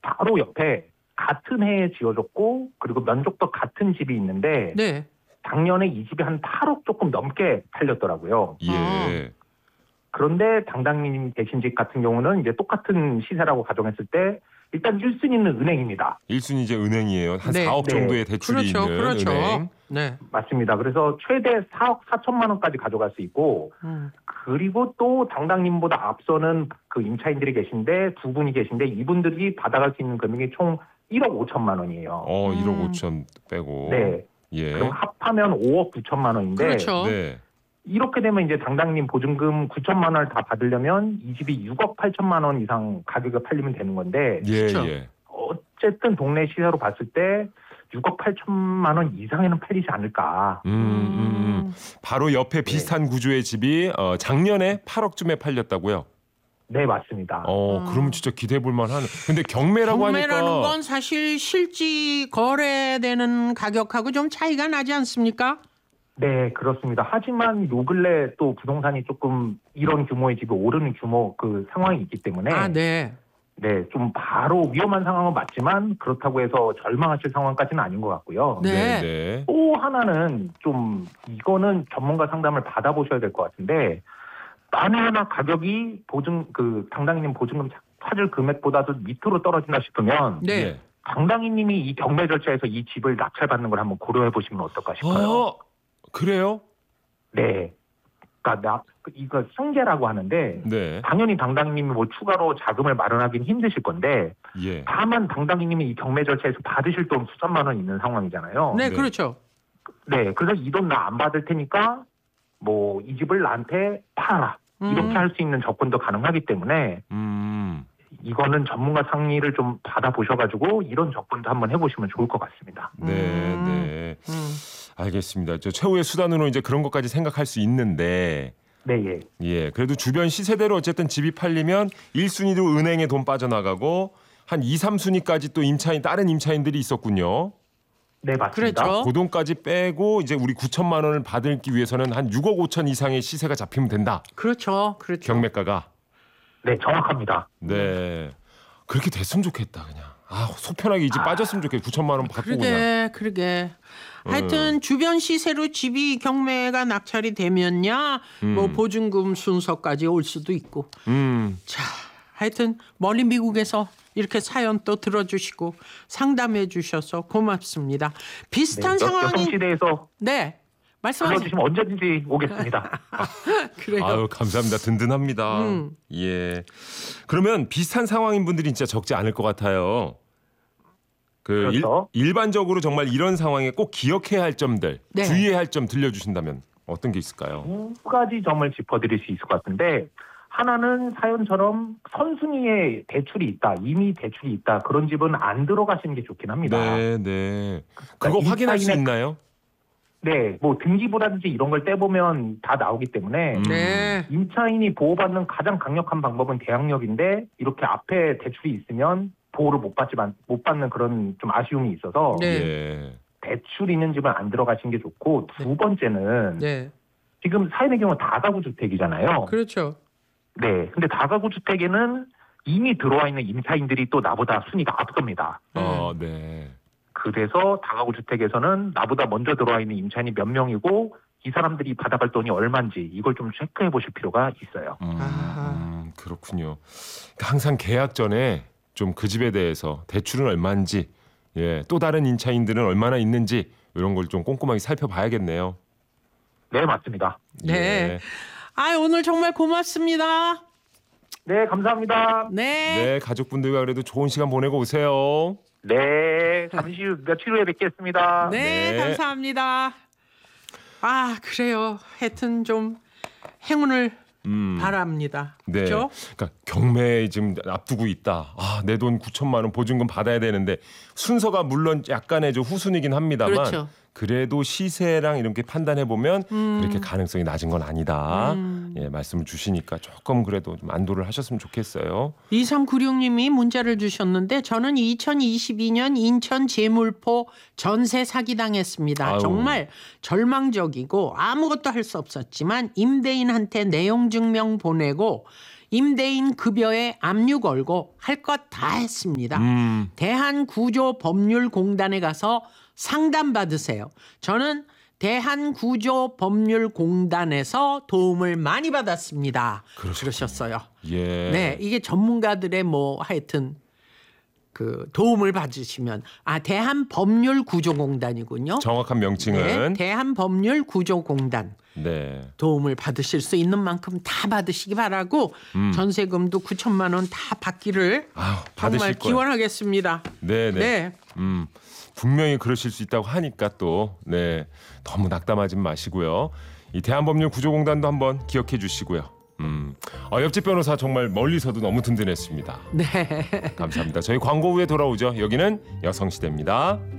바로 옆에 같은 해에 지어졌고 그리고 면적도 같은 집이 있는데 네. 작년에 이 집이 한 8억 조금 넘게 팔렸더라고요. 예. 그런데 당당님 계신 집 같은 경우는 이제 똑같은 시세라고 가정했을 때 일단 1순위는 은행입니다. 1순위 이제 은행이에요. 한 네. 4억 정도의 대출이 그렇죠. 있는 그렇죠. 은행. 네. 맞습니다. 그래서 최대 4억 4천만 원까지 가져갈 수 있고 그리고 또 당당님보다 앞서는 그 임차인들이 계신데 두 분이 계신데 이분들이 받아갈 수 있는 금액이 총 1억 5천만 원이에요. 1억 5천 빼고. 네. 예. 그럼 합하면 5억 9천만 원인데 그렇죠. 네. 이렇게 되면 이제 당당님 보증금 9천만 원을 다 받으려면 이 집이 6억 8천만 원 이상 가격에 팔리면 되는 건데 예, 그렇죠. 예. 어쨌든 동네 시세로 봤을 때 6억 8천만 원 이상에는 팔리지 않을까. 바로 옆에 비슷한 구조의 집이 작년에 8억쯤에 팔렸다고요? 네, 맞습니다. 그러면 진짜 기대해 볼 만한. 근데 경매라는 경매라는 건 사실 실지 거래되는 가격하고 좀 차이가 나지 않습니까? 네, 그렇습니다. 하지만 요 근래 또 부동산이 조금 이런 규모의 집이 오르는 규모 그 상황이 있기 때문에 네. 네, 좀 바로 위험한 상황은 맞지만 그렇다고 해서 절망하실 상황까지는 아닌 것 같고요. 네. 네. 또 하나는 좀 이거는 전문가 상담을 받아보셔야 될 것 같은데 만에 하나 가격이 당당이님 보증금 찾을 금액보다도 밑으로 떨어진다 싶으면 네. 예. 당당이님이 이 경매 절차에서 이 집을 낙찰받는 걸 한번 고려해 보시면 어떨까 싶어요. 그래요? 네. 그러니까 이거 승계라고 하는데 네. 당연히 당당님이 뭐 추가로 자금을 마련하기는 힘드실 건데 예. 다만 당당님이 이 경매 절차에서 받으실 돈 수천만 원 있는 상황이잖아요. 네, 네. 그렇죠. 네, 그래서 이 돈 나 안 받을 테니까 뭐 이 집을 나한테 팔아 이렇게 할 수 있는 접근도 가능하기 때문에 이거는 전문가 상의를 좀 받아보셔가지고 이런 접근도 한번 해보시면 좋을 것 같습니다. 네, 네. 알겠습니다. 저 최후의 수단으로 이제 그런 것까지 생각할 수 있는데, 네, 예. 예, 그래도 주변 시세대로 어쨌든 집이 팔리면 1순위도 은행에 돈 빠져나가고 한 2, 3순위까지 또 다른 임차인들이 있었군요. 네, 맞습니다. 그렇죠. 그 돈까지 빼고 이제 우리 9천만 원을 받기 위해서는 한 6억 5천 이상의 시세가 잡히면 된다. 그렇죠. 그렇죠. 경매가가. 네, 정확합니다. 네. 그렇게 됐으면 좋겠다, 그냥. 속편하게 이 집 빠졌으면 좋겠다. 9천만 원 받고 그냥. 그러게. 하여튼 주변 시세로 집이 경매가 낙찰이 되면야 뭐 보증금 순서까지 올 수도 있고. 자, 하여튼 멀리 미국에서 이렇게 사연 또 들어주시고 상담해 주셔서 고맙습니다. 비슷한 상황이 여성시대에서 네. 말씀하세요. 불러주시면 언제든지 오겠습니다. 그래요. 아유, 감사합니다. 든든합니다. 예. 그러면 비슷한 상황인 분들이 진짜 적지 않을 것 같아요. 그렇죠. 일반적으로 정말 이런 상황에 꼭 기억해야 할 점들, 네. 주의해야 할 점 들려주신다면 어떤 게 있을까요? 두 가지 점을 짚어드릴 수 있을 것 같은데 하나는 사연처럼 선순위에 대출이 있다, 이미 대출이 있다 그런 집은 안 들어가시는 게 좋긴 합니다. 네, 네. 그거 그러니까 확인할 수 임차인의 있나요? 네, 뭐 등기부라든지 이런 걸 떼보면 다 나오기 때문에 네. 임차인이 보호받는 가장 강력한 방법은 대항력인데 이렇게 앞에 대출이 있으면 보호를 못 받는 그런 좀 아쉬움이 있어서 네. 예. 대출 있는 집은 안 들어가시는 게 좋고 두 번째는 네. 지금 사연의 경우 다가구 주택이잖아요. 그렇죠. 네, 근데 다가구 주택에는 이미 들어와 있는 임차인들이 또 나보다 순위가 앞섭니다. 네. 그래서 다가구 주택에서는 나보다 먼저 들어와 있는 임차인이 몇 명이고 이 사람들이 받아갈 돈이 얼마인지 이걸 좀 체크해 보실 필요가 있어요. 그렇군요. 항상 계약 전에 좀 그 집에 대해서 대출은 얼마인지, 예, 또 다른 임차인들은 얼마나 있는지 이런 걸 좀 꼼꼼하게 살펴봐야겠네요. 네, 맞습니다. 네. 예. 오늘 정말 고맙습니다. 네, 감사합니다. 네. 네, 가족분들과 그래도 좋은 시간 보내고 오세요. 네, 잠시 후 며칠 후에 뵙겠습니다. 네, 네. 감사합니다. 그래요. 하여튼 좀 행운을 바랍니다. 네. 그렇죠? 그러니까 경매 지금 앞두고 있다. 내 돈 9천만 원 보증금 받아야 되는데 순서가 물론 약간의 좀 후순이긴 합니다만 그렇죠. 그래도 시세랑 이렇게 판단해 보면 그렇게 가능성이 낮은 건 아니다. 예, 말씀을 주시니까 조금 그래도 좀 안도를 하셨으면 좋겠어요. 2396님이 문자를 주셨는데 저는 2022년 인천 제물포 전세 사기당했습니다. 아유. 정말 절망적이고 아무것도 할 수 없었지만 임대인한테 내용 증명 보내고 임대인 급여에 압류 걸고 할 것 다 했습니다. 대한구조법률공단에 가서 상담 받으세요. 저는 대한구조법률공단에서 도움을 많이 받았습니다. 그러셨어요. 예. 네, 이게 전문가들의 뭐 하여튼 그 도움을 받으시면 대한법률구조공단이군요. 정확한 명칭은 네, 대한법률구조공단. 네. 도움을 받으실 수 있는 만큼 다 받으시기 바라고 전세금도 9천만 원 다 받기를 받으실 정말 거예요. 기원하겠습니다. 네네. 네. 분명히 그러실 수 있다고 하니까 또 네, 너무 낙담하지 마시고요. 이 대한법률구조공단도 한번 기억해 주시고요. 옆집 변호사 정말 멀리서도 너무 든든했습니다. 네. 감사합니다. 저희 광고 후에 돌아오죠. 여기는 여성시대입니다.